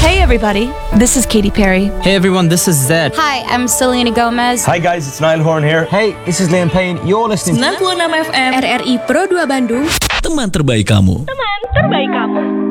Hey everybody, this is Katy Perry. Hey everyone, this is Zed. Hi, I'm Selena Gomez. Hi guys, it's Niall Horn here. Hey, this is Liam Payne. You're listening 96 FM RRI Pro 2 Bandung. Teman terbaik kamu. Teman terbaik kamu.